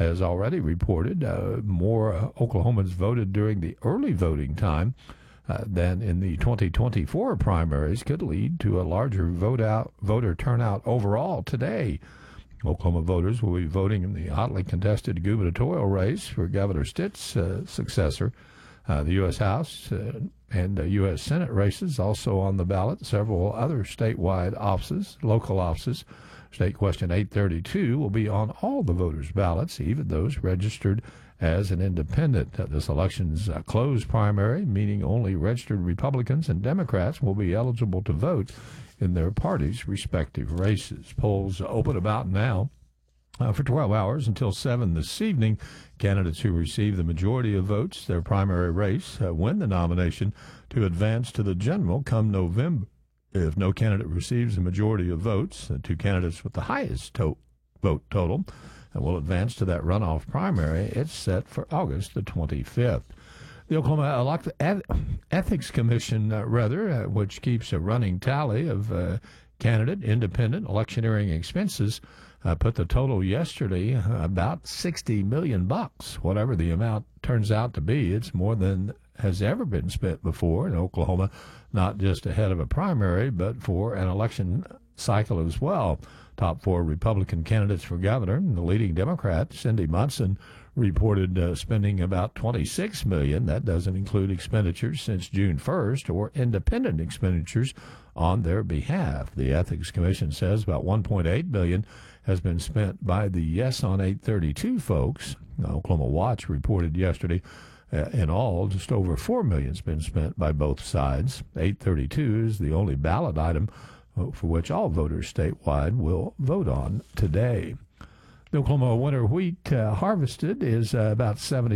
has already reported more Oklahomans voted during the early voting time than in the 2024 primaries, could lead to a larger voter turnout overall today. Oklahoma voters will be voting in the hotly contested gubernatorial race for Governor Stitt's successor. The U.S. House and U.S. Senate races also on the ballot. Several other statewide offices, local offices. State Question 832 will be on all the voters' ballots, even those registered as an independent. This election's closed primary, meaning only registered Republicans and Democrats will be eligible to vote in their parties' respective races. Polls open about now for 12 hours until 7 this evening. Candidates who receive the majority of votes, their primary race, win the nomination to advance to the general come November. If no candidate receives the majority of votes, the two candidates with the highest vote total will advance to that runoff primary. It's set for August the 25th. The Oklahoma Ethics Commission, which keeps a running tally of candidate, independent, electioneering expenses, put the total yesterday about $60 million. Whatever the amount turns out to be, it's more than has ever been spent before in Oklahoma, not just ahead of a primary, but for an election cycle as well. Top four Republican candidates for governor, and the leading Democrat, Cindy Munson, reported spending about $26 million. That doesn't include expenditures since June 1st or independent expenditures on their behalf. The Ethics Commission says about $1.8 million has been spent by the Yes on 832 folks. Oklahoma Watch reported yesterday in all, just over $4 million has been spent by both sides. 832 is the only ballot item for which all voters statewide will vote on today. The Oklahoma winter wheat harvested is about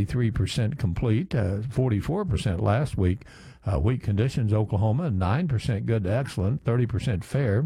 73% complete, 44% last week. Wheat conditions, Oklahoma, 9% good to excellent, 30% fair,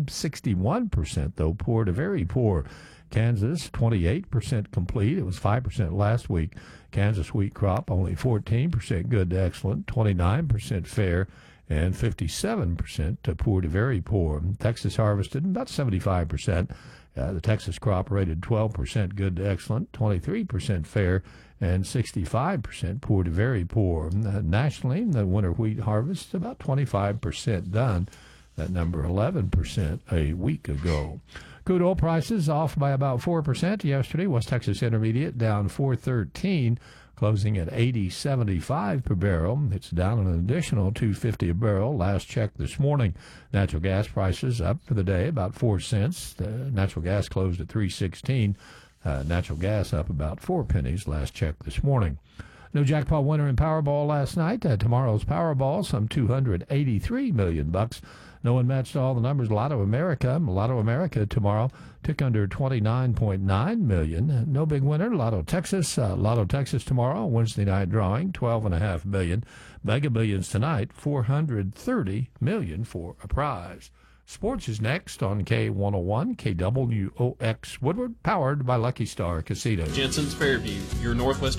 61% though poor to very poor. Kansas, 28% complete. It was 5% last week. Kansas wheat crop, only 14% good to excellent, 29% fair, and 57% to poor to very poor. Texas harvested about 75%. The Texas crop rated 12% good to excellent, 23% fair, and 65% poor to very poor. Nationally, the winter wheat harvest about 25% done. That number 11% a week ago. Crude oil prices off by about 4% yesterday. West Texas Intermediate down $4.13, closing at $80.75 per barrel. It's down an additional $2.50 a barrel. Last check this morning. Natural gas prices up for the day about 4 cents. Natural gas closed at $3.16. Natural gas up about 4 pennies last check this morning. No jackpot winner in Powerball last night. Tomorrow's Powerball, some $283 million. No one matched all the numbers. Lotto America tomorrow took under $29.9 million. No big winner. Lotto Texas tomorrow, Wednesday night drawing, $12.5 million. Mega Millions tonight, $430 million for a prize. Sports is next on K101, KWOX Woodward, powered by Lucky Star Casino. Jensen's Fairview, your Northwest